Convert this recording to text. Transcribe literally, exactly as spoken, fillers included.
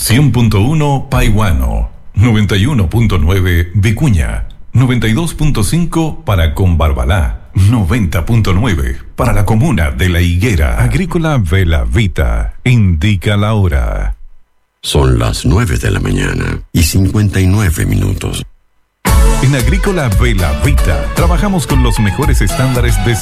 cien punto uno Paihuano, noventa y uno punto nueve Vicuña, noventa y dos punto cinco para Combarbalá, noventa punto nueve para la comuna de La Higuera. Agrícola Bella Vita indica la hora. Son las nueve de la mañana y cincuenta y nueve minutos. En Agrícola Bella Vita trabajamos con los mejores estándares de